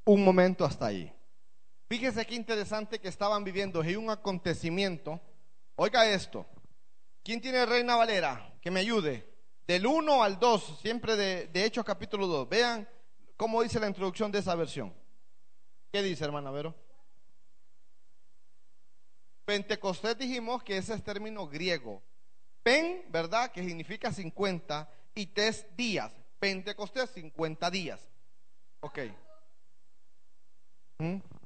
un momento hasta ahí. Fíjese qué interesante que estaban viviendo en un acontecimiento. Oiga esto. ¿Quién tiene Reina Valera? Que me ayude. Del 1 al 2, siempre de Hechos capítulo 2. Vean cómo dice la introducción de esa versión. ¿Qué dice, hermana Vero? Pentecostés dijimos que ese es término griego. Pen, ¿verdad? Que significa 50 y tes días. Pentecostés, 50 días. Ok.